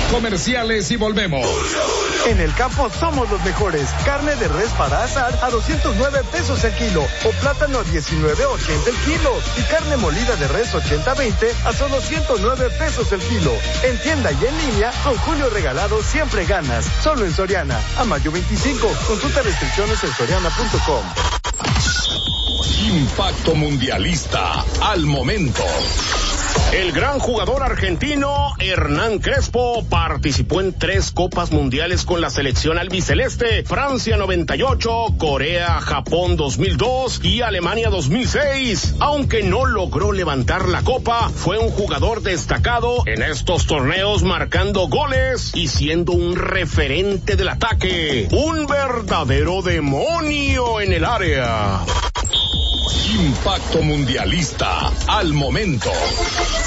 Comerciales y volvemos. En el campo somos los mejores. Carne de res para asar a 209 pesos el kilo o plátano a 19.80 el kilo y carne molida de res 80-20 a solo 109 pesos el kilo. En tienda y en línea, con Julio Regalado siempre ganas. Solo en Soriana. A mayo 25. Consulta restricciones en soriana.com. Impacto Mundialista al momento. El gran jugador argentino Hernán Crespo participó en 3 Copas Mundiales con la selección albiceleste: Francia 98, Corea, Japón 2002 y Alemania 2006. Aunque no logró levantar la copa, fue un jugador destacado en estos torneos, marcando goles y siendo un referente del ataque. Un verdadero demonio en el área. Impacto Mundialista al momento.